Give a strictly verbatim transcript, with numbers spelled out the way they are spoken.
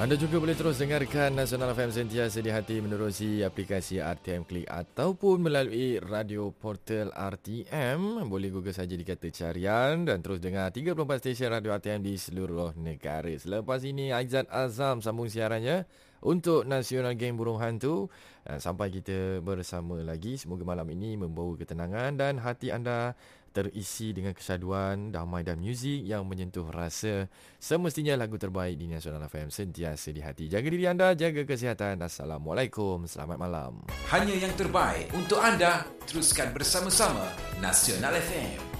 Anda juga boleh terus dengarkan Nasional F M sentiasa di hati menerusi aplikasi R T M Klik ataupun melalui radio portal R T M. Boleh Google saja di kata carian dan terus dengar tiga puluh empat stesen radio R T M di seluruh negara. Selepas ini Aizat Azam sambung siarannya untuk Nasional Game Burung Hantu. Sampai kita bersama lagi. Semoga malam ini membawa ketenangan dan hati anda terisi dengan kesaduan, damai dan muzik yang menyentuh rasa. Semestinya lagu terbaik di Nasional F M sentiasa di hati. Jaga diri anda, jaga kesihatan. Assalamualaikum, selamat malam. Hanya yang terbaik untuk anda. Teruskan bersama-sama Nasional F M.